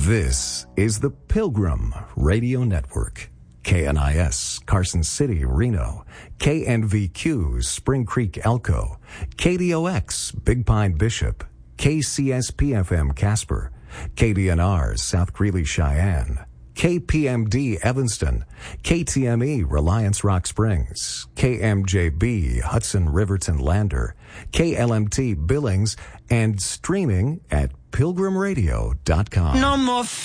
This is the Pilgrim Radio Network. KNIS, Carson City, Reno. KNVQ, Spring Creek, Elko. KDOX, Big Pine, Bishop. KCSP-FM, Casper. KDNR, South Greeley, Cheyenne. KPMD, Evanston. KTME, Reliance Rock Springs. KMJB, Hudson, Riverton, Lander. KLMT, Billings, and streaming at pilgrimradio.com. No more